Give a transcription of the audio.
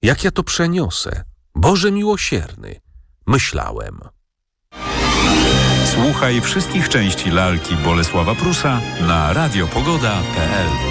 Jak ja to przeniosę? Boże miłosierny, myślałem. Słuchaj wszystkich części lalki Bolesława Prusa na radiopogoda.pl.